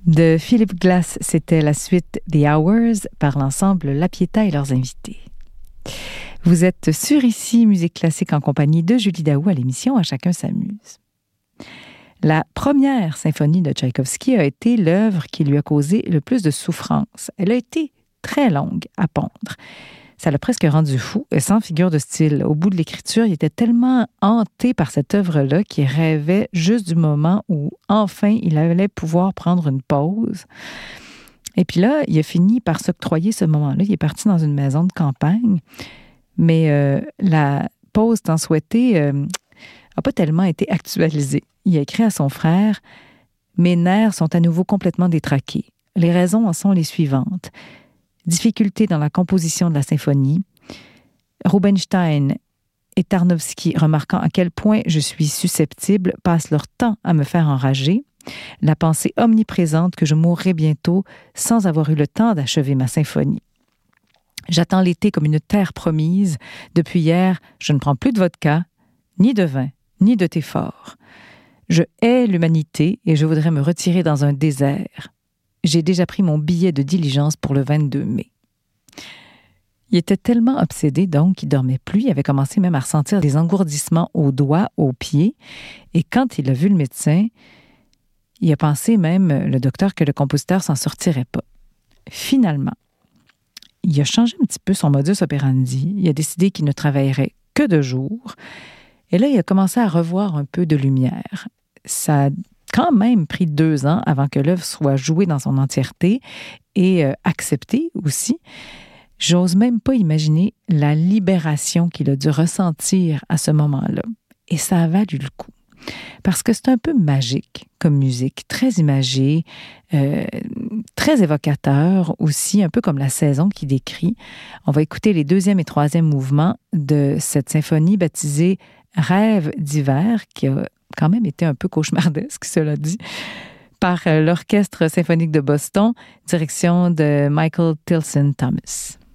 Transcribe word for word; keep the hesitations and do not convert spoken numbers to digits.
De Philip Glass, c'était la suite The Hours par l'ensemble La Pietà et leurs invités. Vous êtes sur Ici, Musique classique en compagnie de Julie Daou à l'émission À chacun s'amuse. La première symphonie de Tchaïkovski a été l'œuvre qui lui a causé le plus de souffrance. Elle a été très longue à pondre. Ça l'a presque rendu fou, et sans figure de style. Au bout de l'écriture, il était tellement hanté par cette œuvre-là qu'il rêvait juste du moment où, enfin, il allait pouvoir prendre une pause. Et puis là, il a fini par s'octroyer ce moment-là. Il est parti dans une maison de campagne, mais euh, la pause tant souhaitée n'a euh, pas tellement été actualisée. Il a écrit à son frère « Mes nerfs sont à nouveau complètement détraqués. Les raisons en sont les suivantes. » Difficulté dans la composition de la symphonie. Rubinstein et Tarnowski, remarquant à quel point je suis susceptible, passent leur temps à me faire enrager. La pensée omniprésente que je mourrai bientôt sans avoir eu le temps d'achever ma symphonie. J'attends l'été comme une terre promise. Depuis hier, je ne prends plus de vodka, ni de vin, ni de thé fort. Je hais l'humanité et je voudrais me retirer dans un désert. J'ai déjà pris mon billet de diligence pour le vingt-deux mai. Il était tellement obsédé, donc, qu'il ne dormait plus. Il avait commencé même à ressentir des engourdissements aux doigts, aux pieds. Et quand il a vu le médecin, il a pensé même, le docteur, que le compositeur s'en sortirait pas. Finalement, il a changé un petit peu son modus operandi. Il a décidé qu'il ne travaillerait que de jour. Et là, il a commencé à revoir un peu de lumière. Ça a quand même pris deux ans avant que l'œuvre soit jouée dans son entièreté et euh, acceptée aussi. J'ose même pas imaginer la libération qu'il a dû ressentir à ce moment-là. Et ça a valu le coup. Parce que c'est un peu magique comme musique, très imagée, euh, très évocateur aussi, un peu comme la saison qu'il décrit. On va écouter les deuxième et troisième mouvements de cette symphonie baptisée « Rêve d'hiver » qui a quand même été un peu cauchemardesque, cela dit, par l'Orchestre symphonique de Boston, direction de Michael Tilson Thomas.